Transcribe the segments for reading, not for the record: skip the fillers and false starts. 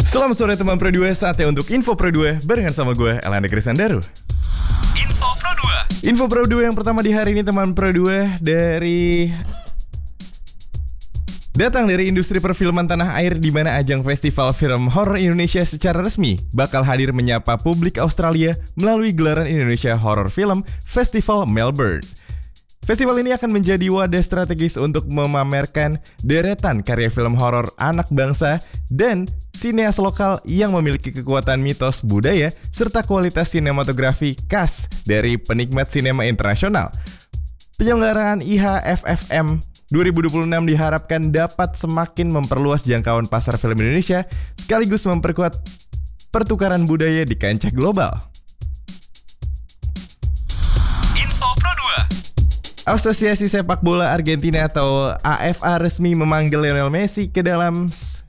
Selamat sore teman Pro 2, saatnya untuk Info Pro 2 barengan sama gue, Elanda Krisandaru. Info Pro 2. Info Pro 2 yang pertama di hari ini teman Pro 2 datang dari industri perfilman tanah air, di mana ajang Festival Film Horor Indonesia secara resmi bakal hadir menyapa publik Australia melalui gelaran Indonesia Horror Film Festival Melbourne. Festival ini akan menjadi wadah strategis untuk memamerkan deretan karya film horor anak bangsa dan sineas lokal yang memiliki kekuatan mitos budaya serta kualitas sinematografi khas dari penikmat sinema internasional. Penyelenggaraan IHFFM 2026 diharapkan dapat semakin memperluas jangkauan pasar film Indonesia sekaligus memperkuat pertukaran budaya di kancah global. Info Pro 2. Asosiasi Sepak Bola Argentina atau AFA resmi memanggil Lionel Messi ke dalam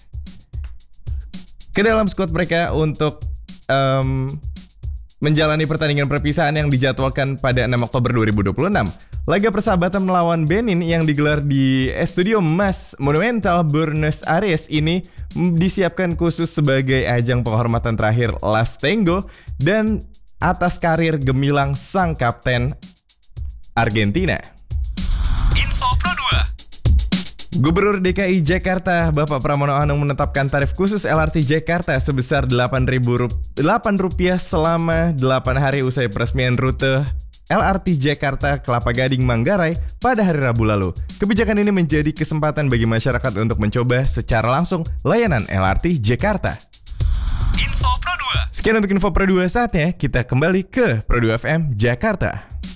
skuad mereka untuk menjalani pertandingan perpisahan yang dijadwalkan pada 6 Oktober 2026. Laga persahabatan melawan Benin yang digelar di Estadio Mas Monumental Buenos Aires ini disiapkan khusus sebagai ajang penghormatan terakhir Las Tengo dan atas karir gemilang sang kapten Argentina. Info Pro 2. Gubernur DKI Jakarta Bapak Pramono Anung menetapkan tarif khusus LRT Jakarta sebesar Rp8 selama 8 hari usai peresmian rute LRT Jakarta Kelapa Gading Manggarai pada hari Rabu lalu. Kebijakan ini menjadi kesempatan bagi masyarakat untuk mencoba secara langsung layanan LRT Jakarta. Info Pro 2. Sekian untuk Info Pro 2, saatnya kita kembali ke Pro 2 FM Jakarta.